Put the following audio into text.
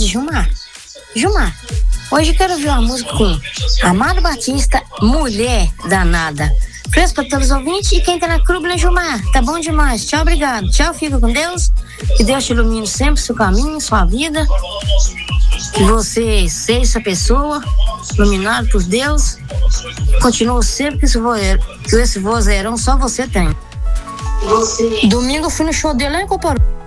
tarde, Gilmar. Gilmar, hoje eu quero ouvir uma música com Amado Batista, Mulher Danada. Preço para todos os ouvintes e quem tá na clube, né, Gilmar? Tá bom demais. Tchau, obrigado. Tchau, fica com Deus. Que Deus te ilumine sempre seu caminho, sua vida. Que você seja essa pessoa, iluminado por Deus. Continua sempre que esse vozeirão só você tem. Domingo eu fui no show dele lá em Coporó.